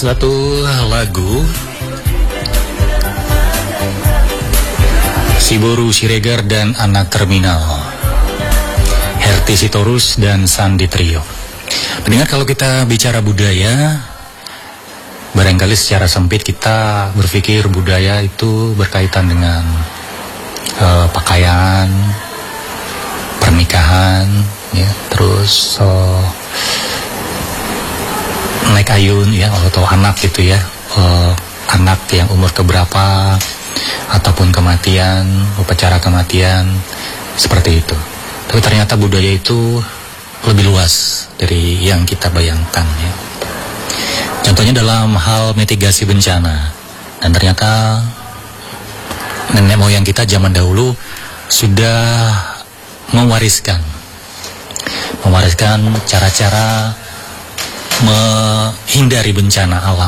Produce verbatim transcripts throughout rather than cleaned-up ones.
Satu lagu Siboru Siregar dan Anak Terminal, Herti Sitorus dan Sandi Trio. Mendengar, kalau kita bicara budaya, barangkali secara sempit kita berpikir budaya itu berkaitan dengan uh, pakaian, pernikahan, ya, terus uh, naik ayun, ya, atau anak gitu, ya, uh, anak yang umur keberapa, ataupun kematian, upacara kematian, seperti itu. Tapi ternyata budaya itu lebih luas dari yang kita bayangkan, ya. Contohnya dalam hal mitigasi bencana, dan ternyata nenek moyang kita zaman dahulu sudah mewariskan, mewariskan cara-cara menghindari bencana alam.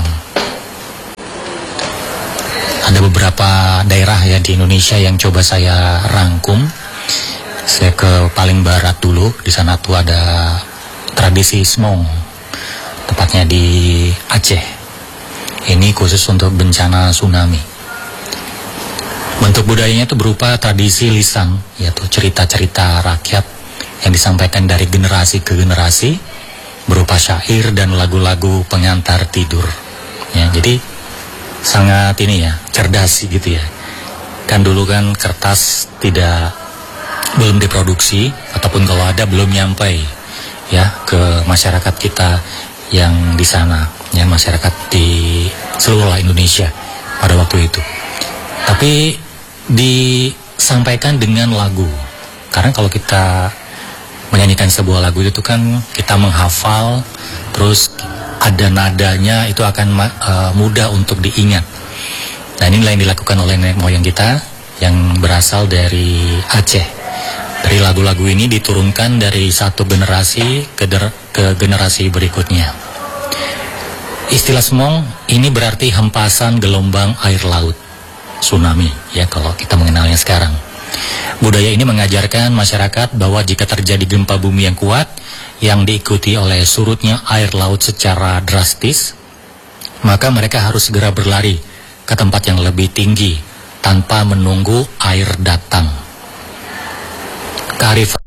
Ada beberapa daerah, ya, di Indonesia yang coba saya rangkum. Saya ke paling barat dulu. Di sana tuh ada tradisi Smong, tepatnya di Aceh. Ini khusus untuk bencana tsunami. Bentuk budayanya itu berupa tradisi lisan, yaitu cerita-cerita rakyat yang disampaikan dari generasi ke generasi, berupa syair dan lagu-lagu pengantar tidur, ya. Jadi sangat ini, ya, cerdas gitu, ya. Kan dulu kan kertas tidak belum diproduksi, ataupun kalau ada belum nyampai, ya, ke masyarakat kita yang di sana, ya, masyarakat di seluruh Indonesia pada waktu itu. Tapi disampaikan dengan lagu, karena kalau kita menyanyikan sebuah lagu itu kan kita menghafal, terus ada nadanya, itu akan uh, mudah untuk diingat. Nah, inilah yang dilakukan oleh nenek moyang kita yang berasal dari Aceh. Dari lagu-lagu ini diturunkan dari satu generasi ke, ke generasi berikutnya. Istilah Smong ini berarti hempasan gelombang air laut, tsunami, ya, kalau kita mengenalnya sekarang. Budaya ini mengajarkan masyarakat bahwa jika terjadi gempa bumi yang kuat yang diikuti oleh surutnya air laut secara drastis, maka mereka harus segera berlari ke tempat yang lebih tinggi tanpa menunggu air datang. Kearifan